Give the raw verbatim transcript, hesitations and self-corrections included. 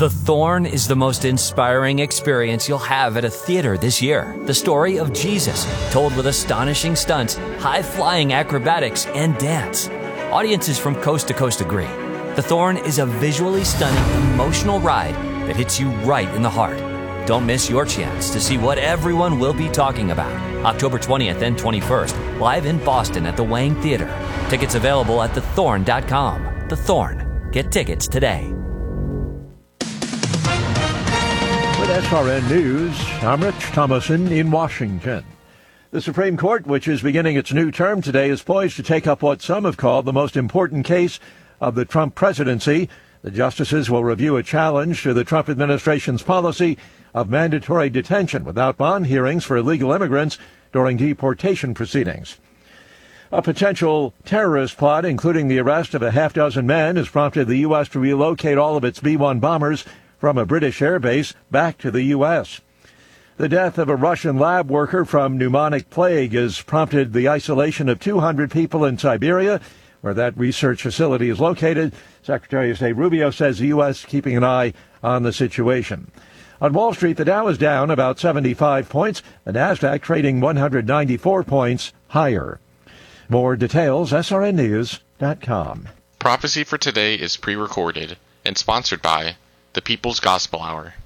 The Thorn is the most inspiring experience you'll have at a theater this year. The story of Jesus, told with astonishing stunts, high-flying acrobatics, and dance. Audiences from coast to coast agree. The Thorn is a visually stunning, emotional ride that hits you right in the heart. Don't miss your chance to see what everyone will be talking about. October twentieth and twenty-first, live in Boston at the Wang Theater. Tickets available at the thorn dot com. The Thorn. Get tickets today. With S R N News, I'm Rich Thomason in Washington. The Supreme Court, which is beginning its new term today, is poised to take up what some have called the most important case of the Trump presidency. The justices will review a challenge to the Trump administration's policy of mandatory detention without bond hearings for illegal immigrants during deportation proceedings. A potential terrorist plot, including the arrest of a half dozen men, has prompted the U S to relocate all of its B one bombers from a British airbase back to the U S. The death of a Russian lab worker from pneumonic plague has prompted the isolation of two hundred people in Siberia, where that research facility is located. Secretary of State Rubio says the U S is keeping an eye on the situation. On Wall Street, the Dow is down about seventy-five points, the Nasdaq trading one hundred ninety-four points higher. More details, S R N news dot com. Prophecy for today is pre-recorded and sponsored by the People's Gospel Hour.